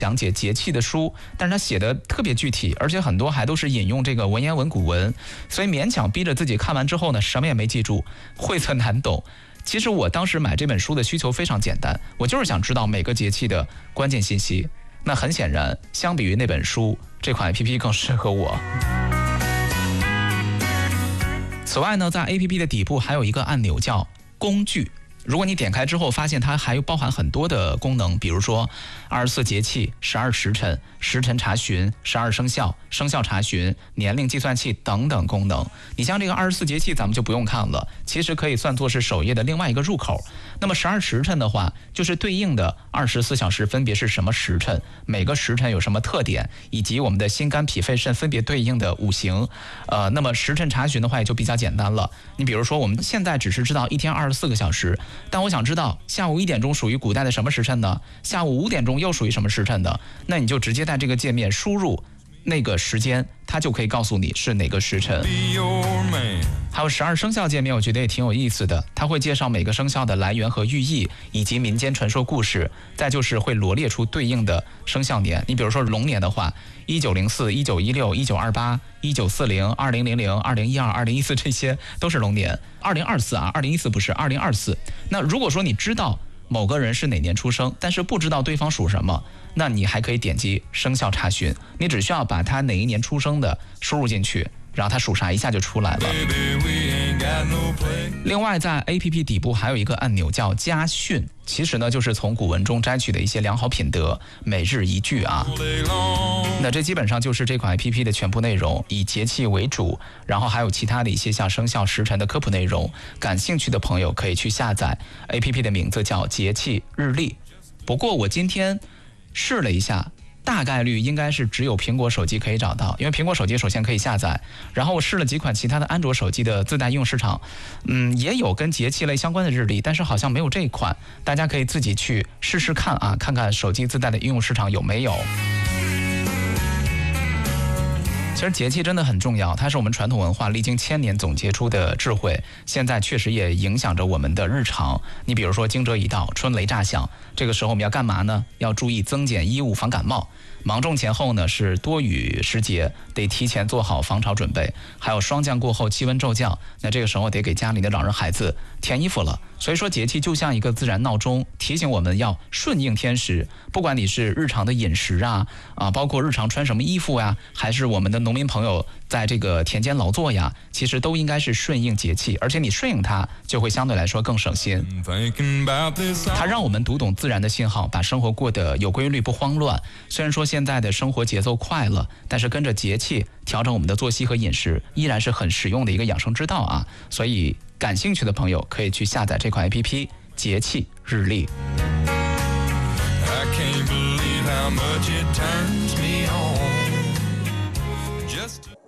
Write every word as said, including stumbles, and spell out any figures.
讲解节气的书，但是他写的特别具体，而且很多还都是引用这个文言文古文，所以勉强逼着自己看完之后呢，什么也没记住，晦涩难懂。其实我当时买这本书的需求非常简单，我就是想知道每个节气的关键信息。那很显然，相比于那本书，这款 A P P 更适合我。此外呢，在 A P P 的底部还有一个按钮叫工具。如果你点开之后发现它还有包含很多的功能，比如说二十四节气、十二时辰、时辰查询、十二生肖、生肖查询、年龄计算器等等功能。你像这个二十四节气咱们就不用看了，其实可以算作是首页的另外一个入口。那么十二时辰的话，就是对应的二十四小时分别是什么时辰，每个时辰有什么特点，以及我们的心肝脾肺肾分别对应的五行。呃，那么时辰查询的话也就比较简单了。你比如说我们现在只是知道一天二十四个小时，但我想知道下午一点钟属于古代的什么时辰呢？下午五点钟又属于什么时辰的？那你就直接在这个界面输入那个时间，它就可以告诉你是哪个时辰。还有十二生肖界面，我觉得也挺有意思的，它会介绍每个生肖的来源和寓意，以及民间传说故事，再就是会罗列出对应的生肖年。你比如说龙年的话，一九零四、一九一六、一九二八、一九四零、二零零零、二零一二、二零一四，这些都是龙年。二零二四啊，二零一四不是二零二四。那如果说你知道某个人是哪年出生，但是不知道对方属什么，那你还可以点击生肖查询，你只需要把他哪一年出生的输入进去，然后他属啥一下就出来了。另外在 A P P 底部还有一个按钮叫家训，其实呢就是从古文中摘取的一些良好品德，每日一句啊。那这基本上就是这款 A P P 的全部内容，以节气为主，然后还有其他的一些像生肖时辰的科普内容，感兴趣的朋友可以去下载。 A P P 的名字叫节气日历。不过我今天试了一下，大概率应该是只有苹果手机可以找到，因为苹果手机首先可以下载，然后我试了几款其他的安卓手机的自带应用市场，嗯，也有跟节气类相关的日历，但是好像没有这一款，大家可以自己去试试看啊，看看手机自带的应用市场有没有。其实节气真的很重要，它是我们传统文化历经千年总结出的智慧，现在确实也影响着我们的日常。你比如说惊蛰一到，春雷炸响，这个时候我们要干嘛呢？要注意增减衣物防感冒。芒种前后呢是多雨时节，得提前做好防潮准备。还有霜降过后气温骤降，那这个时候得给家里的老人孩子添衣服了。所以说节气就像一个自然闹钟，提醒我们要顺应天时。不管你是日常的饮食啊啊，包括日常穿什么衣服呀，还是我们的农民朋友在这个田间劳作呀，其实都应该是顺应节气，而且你顺应它，就会相对来说更省心。它让我们读懂自然的信号，把生活过得有规律不慌乱。虽然说现在的生活节奏快了，但是跟着节气调整我们的作息和饮食，依然是很实用的一个养生之道啊。所以感興趣的朋友可以去下载这款 A P P 节气日历。I can't believe how much it turns me on. Just